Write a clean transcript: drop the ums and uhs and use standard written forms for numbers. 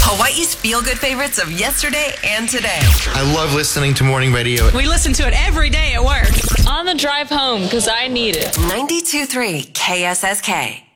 Hawaii's feel-good favorites of yesterday and today. I love listening to morning radio. We listen to it every day at work. On the drive home, because I need it. 92.3 KSSK.